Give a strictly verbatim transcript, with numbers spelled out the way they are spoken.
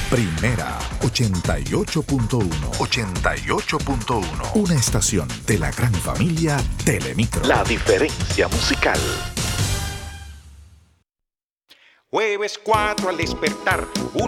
Primera ochenta y ocho punto uno. ochenta y ocho punto uno. Una estación de la gran familia Telemicro. La diferencia musical. Jueves cuatro al despertar, una